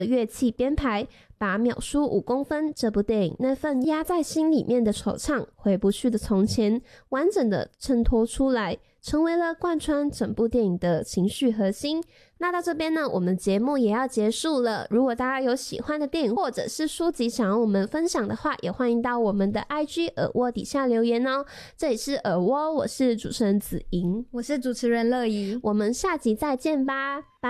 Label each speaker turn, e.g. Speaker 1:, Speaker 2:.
Speaker 1: 乐器编排，把秒叔5公分这部电影那份压在心里面的惆怅、回不去的从前，完整的衬托出来，成为了贯穿整部电影的情绪核心。那到这边呢，我们节目也要结束了。如果大家有喜欢的电影或者是书籍想要我们分享的话，也欢迎到我们的 IG 耳蜗底下留言哦。这里是耳蜗，我是主持人子莹，
Speaker 2: 我是主持人乐怡，
Speaker 1: 我们下集再见吧，拜拜。